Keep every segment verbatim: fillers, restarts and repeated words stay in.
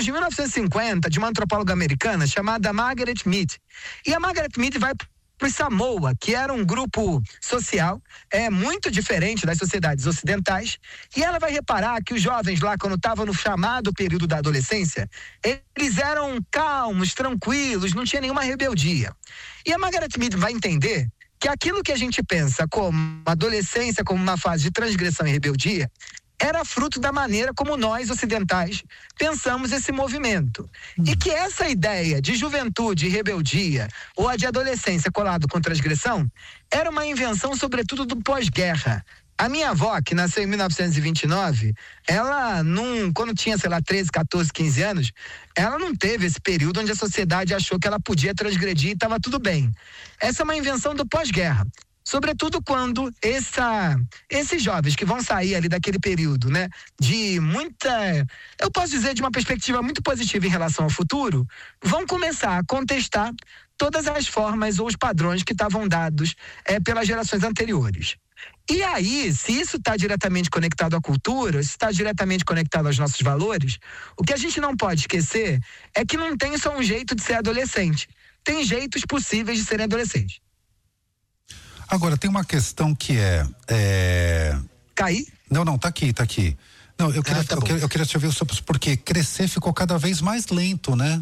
de mil novecentos e cinquenta, de uma antropóloga americana chamada Margaret Mead. E a Margaret Mead vai para o Samoa, que era um grupo social é, muito diferente das sociedades ocidentais, e ela vai reparar que os jovens lá, quando estavam no chamado período da adolescência, eles eram calmos, tranquilos, não tinha nenhuma rebeldia. E a Margaret Mead vai entender que aquilo que a gente pensa como adolescência, como uma fase de transgressão e rebeldia, era fruto da maneira como nós, ocidentais, pensamos esse movimento. Hum. E que essa ideia de juventude e rebeldia, ou a de adolescência colado com transgressão, era uma invenção, sobretudo, do pós-guerra. A minha avó, que nasceu em mil novecentos e vinte e nove, ela, num, quando tinha, sei lá, treze, catorze, quinze anos, ela não teve esse período onde a sociedade achou que ela podia transgredir e estava tudo bem. Essa é uma invenção do pós-guerra. Sobretudo quando essa, esses jovens que vão sair ali daquele período, né, de muita, eu posso dizer, de uma perspectiva muito positiva em relação ao futuro, vão começar a contestar todas as formas ou os padrões que estavam dados é, pelas gerações anteriores. E aí, se isso está diretamente conectado à cultura, se está diretamente conectado aos nossos valores, o que a gente não pode esquecer é que não tem só um jeito de ser adolescente. Tem jeitos possíveis de serem adolescentes. Agora, tem uma questão que é... é... Caí? Não, não, tá aqui, tá aqui. Não, eu queria, ah, tá eu, queria eu queria te ouvir sobre porque crescer ficou cada vez mais lento, né?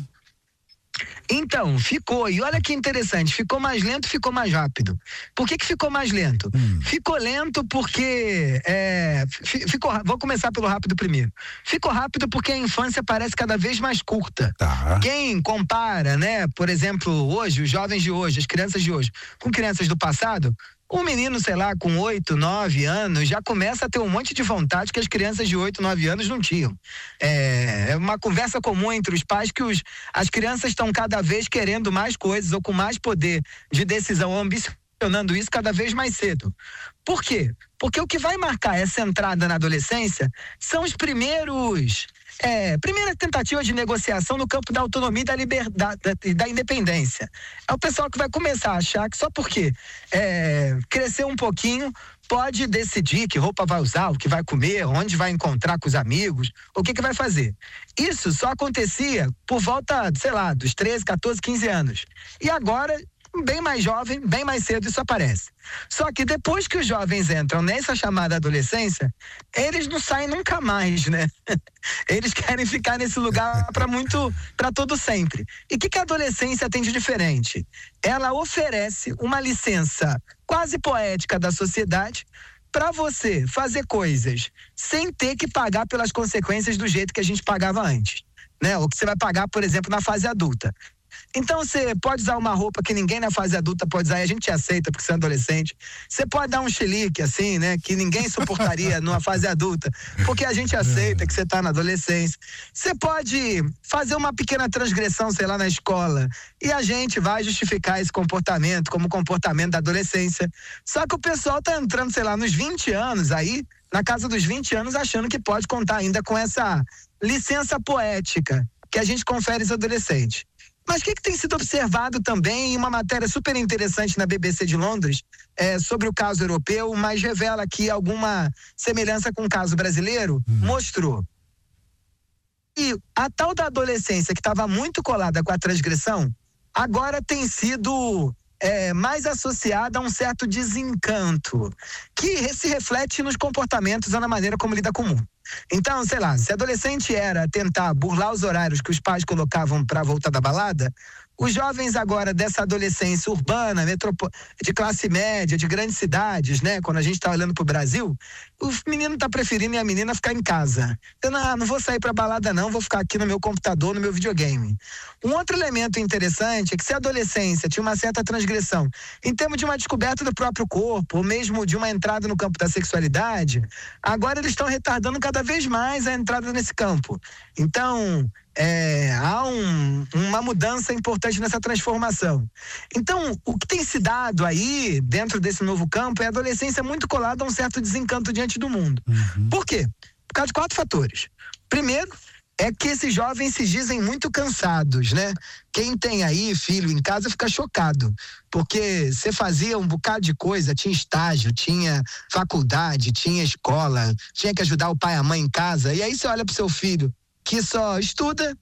Então, ficou, e olha que interessante, ficou mais lento, ficou mais rápido. Por que que ficou mais lento? Hum. Ficou lento porque, é, ficou, vou começar pelo rápido primeiro. Ficou rápido porque a infância parece cada vez mais curta. Tá. Quem compara, né, por exemplo, hoje, os jovens de hoje, as crianças de hoje, com crianças do passado, um menino, sei lá, com oito, nove anos, já começa a ter um monte de vontade que as crianças de oito, nove anos não tinham. É, é uma conversa comum entre os pais que os, as crianças estão cada vez querendo mais coisas ou com mais poder de decisão, ambicionando isso cada vez mais cedo. Por quê? Porque o que vai marcar essa entrada na adolescência são os primeiros... É, primeira tentativa de negociação no campo da autonomia e da liberdade, da, da independência. É o pessoal que vai começar a achar que só porque é, crescer um pouquinho pode decidir que roupa vai usar, o que vai comer, onde vai encontrar com os amigos, o que que vai fazer. Isso só acontecia por volta, sei lá, dos treze, catorze, quinze anos. E agora, bem mais jovem, bem mais cedo isso aparece. Só que depois que os jovens entram nessa chamada adolescência, eles não saem nunca mais, né? Eles querem ficar nesse lugar para muito, para todo sempre. E o que que a adolescência tem de diferente? Ela oferece uma licença quase poética da sociedade para você fazer coisas sem ter que pagar pelas consequências do jeito que a gente pagava antes, né? Ou que você vai pagar, por exemplo, na fase adulta. Então você pode usar uma roupa que ninguém na fase adulta pode usar e a gente te aceita porque você é adolescente. Você pode dar um chilique assim, né? Que ninguém suportaria numa fase adulta porque a gente aceita que você tá na adolescência. Você pode fazer uma pequena transgressão, sei lá, na escola e a gente vai justificar esse comportamento como comportamento da adolescência. Só que o pessoal tá entrando, sei lá, nos vinte anos aí, na casa dos vinte anos, achando que pode contar ainda com essa licença poética que a gente confere aos adolescentes. Mas o que, que tem sido observado também em uma matéria super interessante na B B C de Londres, é, sobre o caso europeu, mas revela aqui alguma semelhança com o caso brasileiro, hum. mostrou. E a tal da adolescência que estava muito colada com a transgressão, agora tem sido é, mais associada a um certo desencanto, que se reflete nos comportamentos ou na maneira como lida com o mundo. Então, sei lá, se adolescente era tentar burlar os horários que os pais colocavam para voltar da balada, os jovens agora dessa adolescência urbana, metropo... de classe média, de grandes cidades, né? Quando a gente está olhando para o Brasil, o menino está preferindo e a menina ficar em casa. Eu não, não vou sair para balada não, vou ficar aqui no meu computador, no meu videogame. Um outro elemento interessante é que se a adolescência tinha uma certa transgressão em termos de uma descoberta do próprio corpo, ou mesmo de uma entrada no campo da sexualidade, agora eles estão retardando cada vez mais a entrada nesse campo. Então, é, há um, uma mudança importante nessa transformação. Então, o que tem se dado aí, dentro desse novo campo, é a adolescência muito colada a um certo desencanto diante do mundo. Uhum. Por quê? Por causa de quatro fatores. Primeiro, é que esses jovens se dizem muito cansados, né? Quem tem aí filho em casa fica chocado, porque você fazia um bocado de coisa, tinha estágio, tinha faculdade, tinha escola, tinha que ajudar o pai e a mãe em casa, e aí você olha pro seu filho que só estuda,